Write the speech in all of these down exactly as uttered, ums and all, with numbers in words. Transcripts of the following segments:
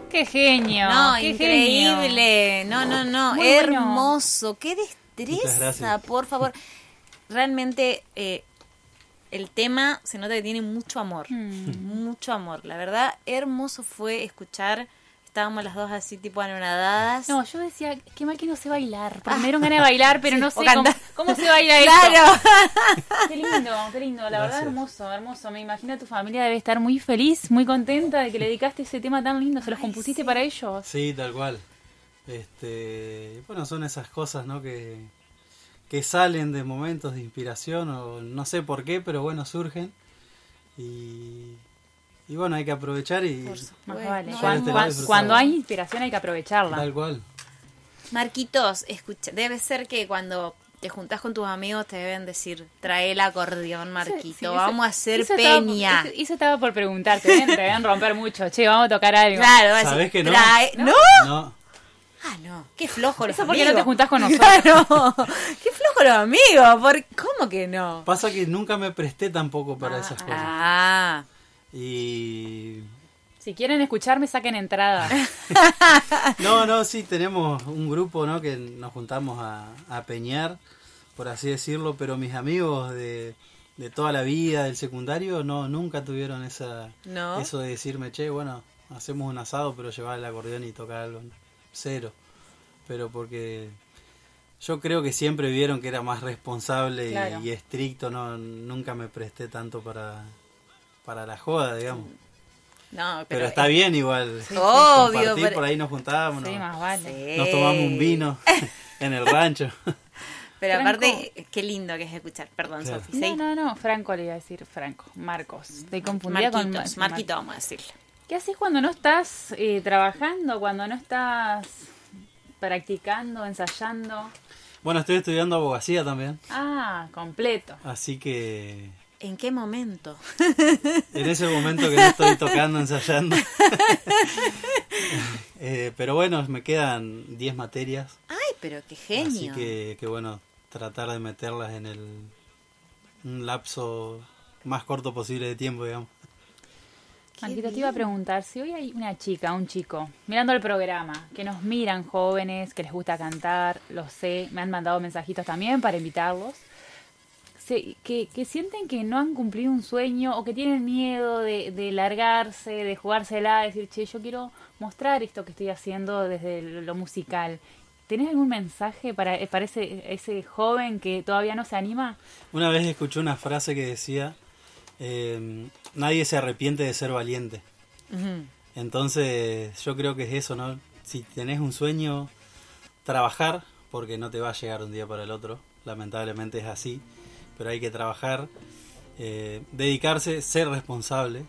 ¡Qué genio! No, qué increíble. Genio. No, no, no. Muy Hermoso. bueno. Qué destreza, por favor. Realmente eh, el tema se nota que tiene mucho amor. Mm. Mucho amor. La verdad, hermoso fue escuchar. Estábamos las dos así tipo anonadadas. No, yo decía, qué mal que no sé bailar. Porque me dieron ganas de bailar, pero sí, no sé cómo, cómo se baila claro. esto. Qué lindo, qué lindo. La Gracias. Verdad, hermoso, hermoso. Me imagino tu familia debe estar muy feliz, muy contenta de que le dedicaste ese tema tan lindo. ¿Se los Ay, compusiste sí. para ellos? Sí, tal cual. Este, bueno, son esas cosas, ¿no? Que, que salen de momentos de inspiración o no sé por qué, pero bueno, surgen. Y... Y bueno, hay que aprovechar y... Más vale. Cuando, cuando, cuando hay inspiración hay que aprovecharla. Tal cual. Marquitos, escucha, debe ser que cuando te juntás con tus amigos te deben decir, trae el acordeón, Marquito, sí, sí, vamos eso, a hacer eso peña. Estaba, eso, eso estaba por preguntarte, te deben, te deben romper mucho, che, vamos a tocar algo. Claro, vas ¿sabés a decir, que no? Trae... ¿No? ¿No? Ah, no, qué flojo los eso amigos. Eso porque no te juntás con nosotros. Claro, qué flojo los amigos, ¿por... ¿cómo que no? Pasa que nunca me presté tampoco para ah, esas cosas. Ah, y... Si quieren escucharme, saquen entrada. no, no, sí, tenemos un grupo, ¿no? Que nos juntamos a, a peñar, por así decirlo, pero mis amigos de, de toda la vida, del secundario, no, nunca tuvieron esa ¿no? eso de decirme, che, bueno, hacemos un asado, pero llevar el acordeón y tocar algo. Cero. Pero porque yo creo que siempre vieron que era más responsable claro. y, y estricto, no, nunca me presté tanto para, para la joda, digamos. No, pero, pero está es... bien igual. Sí, obvio. Pero... Por ahí nos juntábamos. Sí, nos, más vale. Nos tomamos un vino en el rancho. Pero Franco. Aparte, qué lindo que es escuchar. Perdón, claro. Sofi. No, no, no. Franco le iba a decir Franco. Marcos. Te confundía Marquitos, con... Marquito, vamos a decirle. ¿Qué haces cuando no estás eh, trabajando? Cuando no estás practicando, ensayando? Bueno, estoy estudiando abogacía también. Ah, completo. Así que... ¿En qué momento? En ese momento que no estoy tocando, ensayando. eh, pero bueno, me quedan diez materias. ¡Ay, pero qué genio! Así que, que bueno, tratar de meterlas en el un lapso más corto posible de tiempo, digamos. Marquito, te iba a preguntar, si hoy hay una chica, un chico, mirando el programa, que nos miran jóvenes, que les gusta cantar, lo sé, me han mandado mensajitos también para invitarlos, se, que, que sienten que no han cumplido un sueño o que tienen miedo de, de largarse, de jugársela, de decir, che, yo quiero mostrar esto que estoy haciendo desde lo musical. ¿Tenés algún mensaje para, para ese, ese joven que todavía no se anima? Una vez escuché una frase que decía... Eh, nadie se arrepiente de ser valiente. Uh-huh. Entonces yo creo que es eso, ¿no? Si tenés un sueño, trabajar, porque no te va a llegar un día para el otro, lamentablemente es así, pero hay que trabajar, eh, dedicarse, ser responsable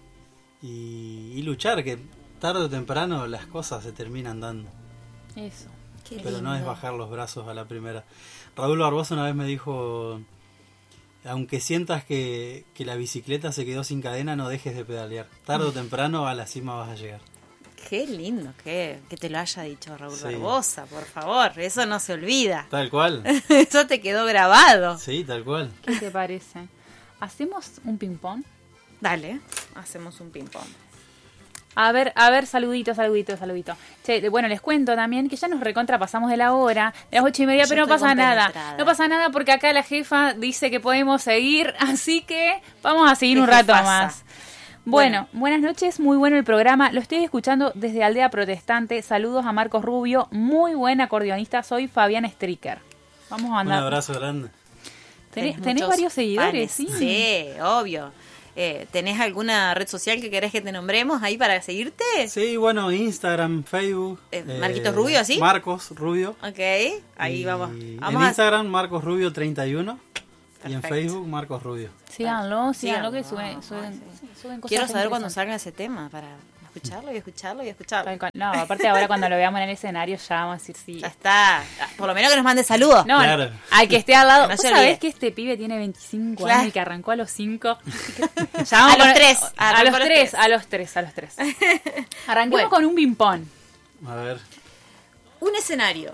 y, y luchar, que tarde o temprano las cosas se terminan dando. Eso. Qué pero lindo. No es bajar los brazos a la primera. Raúl Barbosa una vez me dijo... Aunque sientas que, que la bicicleta se quedó sin cadena, no dejes de pedalear. Tarde o temprano a la cima vas a llegar. Qué lindo que, que te lo haya dicho Raúl sí. Barbosa, por favor. Eso no se olvida. Tal cual. Eso te quedó grabado. Sí, tal cual. ¿Qué te parece? ¿Hacemos un ping-pong? Dale, hacemos un ping-pong. A ver, a ver, saludito, saludito, saludito. Che, bueno, les cuento también que ya nos recontra pasamos de la hora, de las ocho y media, Yo pero no pasa nada. Penetrada. No pasa nada porque acá la jefa dice que podemos seguir, así que vamos a seguir un rato más. Bueno, bueno, buenas noches, muy bueno el programa. Lo estoy escuchando desde Aldea Protestante. Saludos a Marcos Rubio, muy buen acordeonista. Soy Fabián Stricker. Vamos a mandar. Un abrazo grande. ¿Tenés, ¿tenés varios seguidores? Sí, sí, obvio. Eh, ¿Tenés alguna red social que querés que te nombremos ahí para seguirte? Sí, bueno, Instagram, Facebook. Eh, ¿Marquitos eh, Rubio, así? Marcos Rubio. Ok, ahí y vamos. vamos. En a... Instagram, Marcos Rubio treinta y uno. Perfecto. Y en Facebook, Marcos Rubio. Síganlo, síganlo que suben, suben, sí. suben cosas. Quiero saber cuándo salga ese tema para escucharlo y escucharlo y escucharlo. No, aparte ahora cuando lo veamos en el escenario ya vamos a decir sí. Ya está. Por lo menos que nos mande saludos. No, claro. Al que esté al lado. No ¿Vos sabés que este pibe tiene veinticinco claro. años y que arrancó a los cinco? Ya a los tres. A, a, a los tres, a los tres, a los tres. Arranquemos bueno. con un ping-pong. A ver. Un escenario.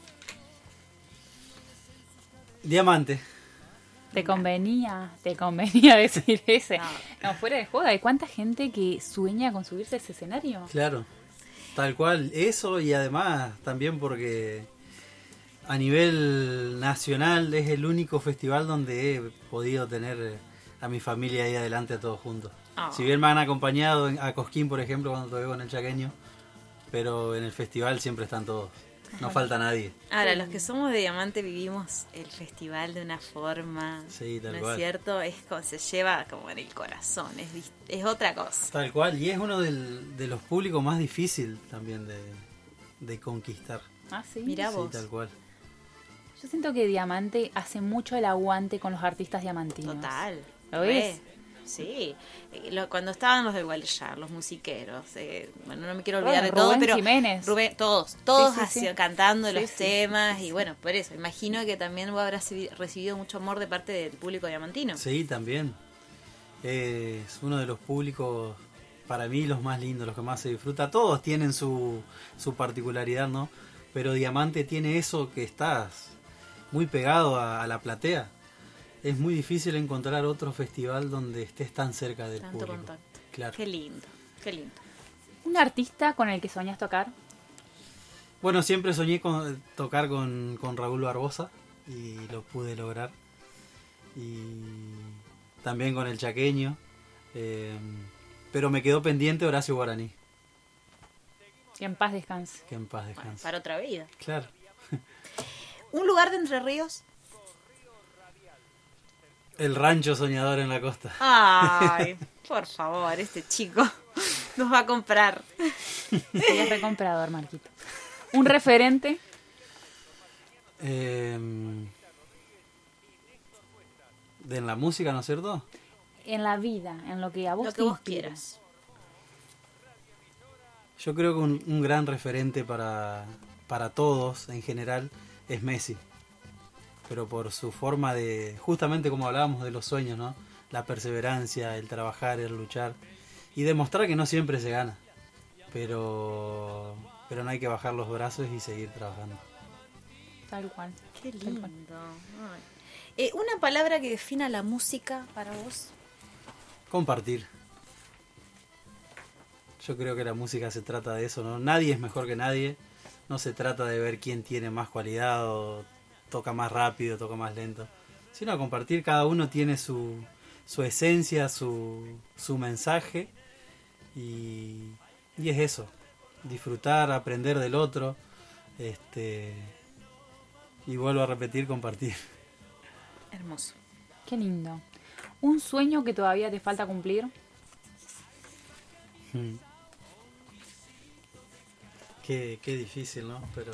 Diamante. Te convenía, te convenía decir ese. No, no fuera de joda. ¿Hay cuánta gente que sueña con subirse a ese escenario? Claro. Tal cual, eso y además también porque a nivel nacional es el único festival donde he podido tener a mi familia ahí adelante todos juntos. Oh. Si bien me han acompañado a Cosquín, por ejemplo, cuando toqué con el chaqueño, pero en el festival siempre están todos. No falta nadie. Ahora, los que somos de Diamante vivimos el festival de una forma, sí, tal ¿no cual. Es cierto? Es como, se lleva como en el corazón, es, es otra cosa. Tal cual, y es uno del, de los públicos más difícil también de, de conquistar. Ah, sí. Mirá vos. Sí, tal cual. Yo siento que Diamante hace mucho el aguante con los artistas diamantinos. Total. ¿Lo ves? Sí, lo, cuando estaban los del Gualeyar, los musiqueros, eh, bueno, no me quiero olvidar Rubén de todo, pero Jiménez. Rubén, todos, todos sí, sí, así, sí. cantando sí, los sí, temas sí, sí, y bueno, por eso, imagino que también vos habrás recibido mucho amor de parte del público diamantino. Sí, también. Eh, es uno de los públicos, para mí, los más lindos, los que más se disfruta. Todos tienen su, su particularidad, ¿no? Pero Diamante tiene eso que estás muy pegado a, a la platea. Es muy difícil encontrar otro festival donde estés tan cerca del Tanto público. contacto. Claro. Qué lindo, qué lindo. ¿Un artista con el que soñás tocar? Bueno, siempre soñé con tocar con, con Raúl Barbosa y lo pude lograr. Y también con el chaqueño. Eh, pero me quedó pendiente Horacio Guaraní. Que en paz descanse. Que en paz Bueno, descanse. para otra vida. Claro. ¿Un lugar de Entre Ríos? El rancho soñador en la costa. Ay, por favor, este chico nos va a comprar. Sí, es recomprador, Marquito. ¿Un referente? Eh, de en la música, ¿no es cierto? En la vida, en lo que a vos Lo que te vos inspira. quieras. Yo creo que un, un gran referente para, para todos en general es Messi. Pero por su forma de, justamente como hablábamos de los sueños, ¿no? La perseverancia, el trabajar, el luchar y demostrar que no siempre se gana, pero pero no hay que bajar los brazos y seguir trabajando. Tal cual. Qué Tal cual. lindo. Ay. Eh, una palabra que defina la música para vos. Compartir. Yo creo que la música se trata de eso, ¿no? Nadie es mejor que nadie. No se trata de ver quién tiene más cualidad o toca más rápido, toca más lento, sino a compartir. Cada uno tiene su, su esencia, su, su mensaje y, y es eso, disfrutar, aprender del otro, este y vuelvo a repetir, compartir. Hermoso. Qué lindo. ¿Un sueño que todavía te falta cumplir? Hmm. Qué, qué difícil, ¿no? Pero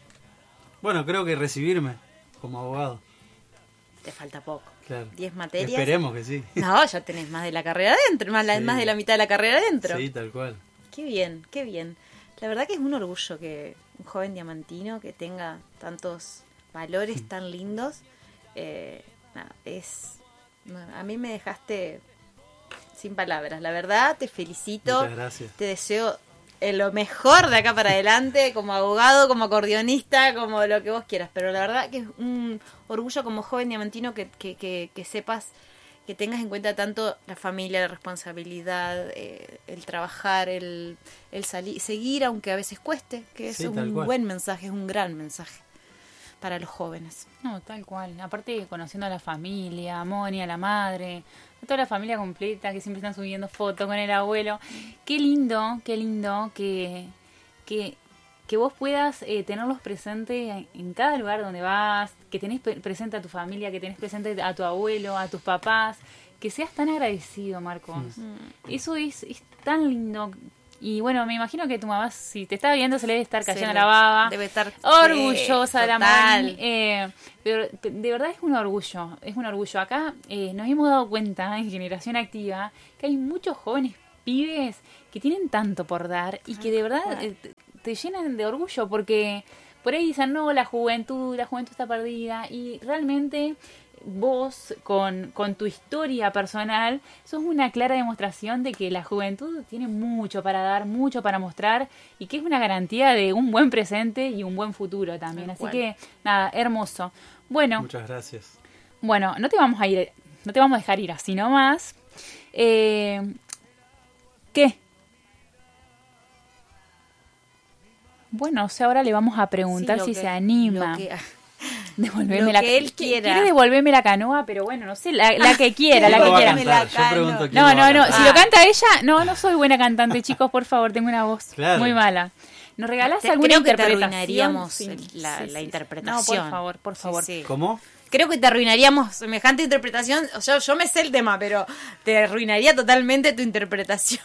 bueno, creo que recibirme como abogado. Te falta poco. Claro. ¿Diez materias? Esperemos que sí. No, ya tenés más de la carrera adentro, más, la, Sí. más de la mitad de la carrera adentro. Sí, tal cual. Qué bien, qué bien. La verdad que es un orgullo que un joven diamantino que tenga tantos valores tan lindos. Eh, nada, es, no, a mí me dejaste sin palabras. La verdad, te felicito. Muchas gracias. Te deseo eh, lo mejor de acá para adelante, como abogado, como acordeonista, como lo que vos quieras. Pero la verdad que es un orgullo como joven diamantino que, que, que, que sepas, que tengas en cuenta tanto la familia, la responsabilidad, eh, el trabajar, el, el salir, seguir aunque a veces cueste, que Sí, es tal un cual. buen mensaje, es un gran mensaje para los jóvenes. No, tal cual. Aparte, conociendo a la familia, a Moni, a la madre, a toda la familia completa que siempre están subiendo fotos con el abuelo. Qué lindo, qué lindo que, que, que vos puedas eh, tenerlos presentes en, en cada lugar donde vas, que tenés pre- presente a tu familia, que tenés presente a tu abuelo, a tus papás, que seas tan agradecido, Marcos. Mm. Eso es, es tan lindo. Y bueno, me imagino que tu mamá, si te está viendo, se le debe estar Se cayendo le- la baba. Debe estar Orgullosa sí, de la total. Moni. Eh, pero de verdad es un orgullo, es un orgullo. Acá eh, nos hemos dado cuenta en Generación Activa que hay muchos jóvenes pibes que tienen tanto por dar y que de verdad eh, te, te llenan de orgullo porque por ahí dicen, no, la juventud, la juventud está perdida y realmente vos con, con tu historia personal sos una clara demostración de que la juventud tiene mucho para dar, mucho para mostrar y que es una garantía de un buen presente y un buen futuro también. Tal Así cual. que nada, hermoso. Bueno, Muchas gracias. bueno, no te vamos a ir, no te vamos a dejar ir así nomás. Eh, ¿Qué? Bueno, o sea, ahora le vamos a preguntar Sí, lo si que- se anima. lo que- Devolverme lo la que él quiera. Quiere devolverme la canoa, pero bueno, no sé, la, la que quiera, la ¿Quién que lo va a quiera. cantar? la Yo pregunto quién No, lo va a no, no, cantar. si lo canta ella, no, no soy buena cantante, chicos, por favor, tengo una voz Claro. muy mala. ¿Nos regalás Te- alguna creo que te interpretación? arruinaríamos Sí, el- la- sí, la sí, sí. interpretación. No, por favor, por Sí, favor. sí. ¿Cómo? Creo que te arruinaríamos semejante interpretación. O sea, yo me sé el tema, pero te arruinaría totalmente tu interpretación.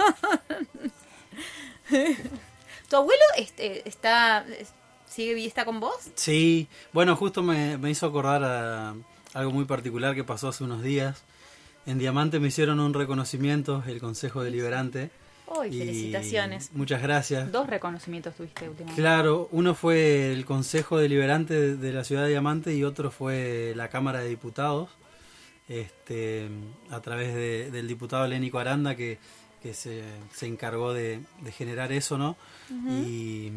¿Tu abuelo este, está sigue vi- está con vos? Sí, bueno, justo me, me hizo acordar a algo muy particular que pasó hace unos días. En Diamante me hicieron un reconocimiento, el Consejo Deliberante. ¡Ay, y felicitaciones! Muchas gracias. Dos reconocimientos tuviste últimamente. Claro, uno fue el Consejo Deliberante de, de la Ciudad de Diamante y otro fue la Cámara de Diputados, este, a través de- del diputado Lénico Aranda que, que se, se encargó de, de generar eso, ¿no? y,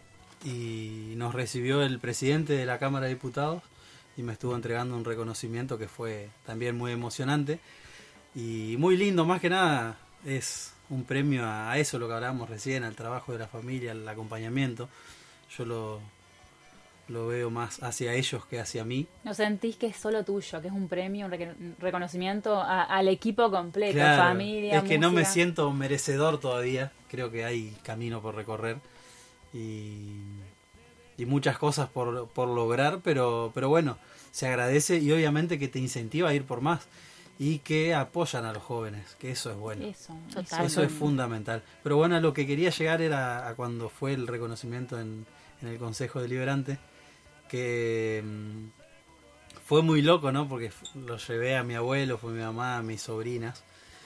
y nos recibió el presidente de la Cámara de Diputados y me estuvo entregando un reconocimiento que fue también muy emocionante y muy lindo, más que nada es un premio a, a eso, lo que hablábamos recién, al trabajo de la familia, al acompañamiento. Yo lo, lo veo más hacia ellos que hacia mí. ¿No sentís que es solo tuyo, que es un premio, un reco- un reconocimiento a- al equipo completo, Claro, familia, es que no me música? siento merecedor todavía, creo que hay camino por recorrer y, y muchas cosas por, por lograr, pero, pero bueno, se agradece y obviamente que te incentiva a ir por más y que apoyan a los jóvenes, que eso es bueno. Eso, Total. Eso es fundamental. Pero bueno, a lo que quería llegar era a cuando fue el reconocimiento en, en el Consejo Deliberante, que mm, fue muy loco, ¿no? Porque f- lo llevé a mi abuelo, fue mi mamá, a mis sobrinas,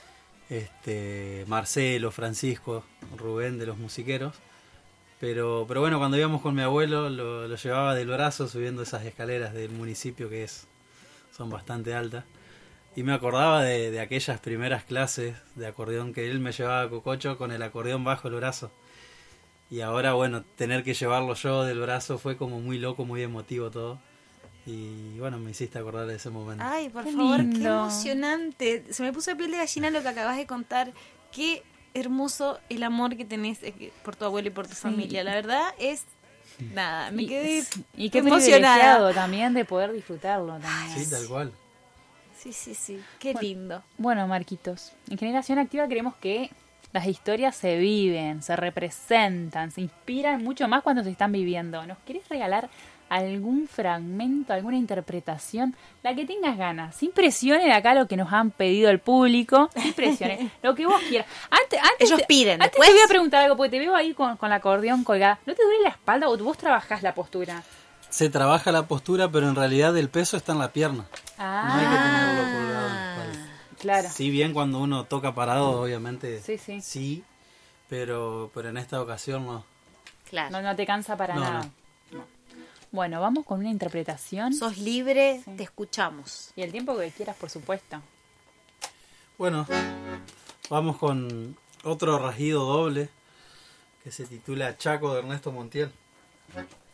este Marcelo, Francisco, Rubén de los musiqueros. Pero, pero bueno, cuando íbamos con mi abuelo, lo, lo llevaba del brazo subiendo esas escaleras del municipio que es son bastante altas. Y me acordaba de, de aquellas primeras clases de acordeón que él me llevaba a Cococho con el acordeón bajo el brazo. Y ahora, bueno, tener que llevarlo yo del brazo fue como muy loco, muy emotivo todo. Y bueno, me hiciste acordar de ese momento. Ay, por Qué favor, qué lindo. emocionante. Se me puso de piel de gallina lo que acabas de contar. Qué hermoso el amor que tenés eh, por tu abuelo y por tu familia. La verdad es nada, me Y- quedé Y qué emocionada. privilegiado también de poder disfrutarlo también. Sí, tal cual. Sí, sí, sí. Qué lindo. Bueno, Marquitos, en Generación Activa creemos que las historias se viven, se representan, se inspiran mucho más cuando se están viviendo. ¿Nos querés regalar algún fragmento, alguna interpretación? La que tengas ganas, sin presiones acá lo que nos han pedido el público, sin presiones, lo que vos quieras. Antes, antes Ellos te- piden, Antes después- te voy a preguntar algo, porque te veo ahí con, con la acordeón colgada. ¿No te duele la espalda o vos trabajás la postura? Se trabaja la postura, pero en realidad el peso está en la pierna. Ah, No hay que tenerlo colgado en la espalda. claro. Si bien cuando uno toca parado, obviamente Sí, sí. sí, pero, pero en esta ocasión no. Claro. No, no te cansa para No, nada. No. Bueno, vamos con una interpretación. Sos libre, Sí. te escuchamos. Y el tiempo que quieras, por supuesto. Bueno, vamos con otro rasguido doble que se titula Chaco de Ernesto Montiel.